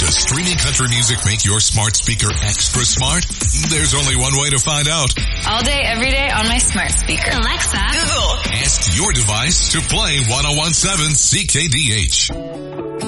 Does streaming country music make your smart speaker extra smart? There's only one way to find out. All day, every day on my smart speaker. Alexa, Google. Ask your device to play 101.7 CKDH.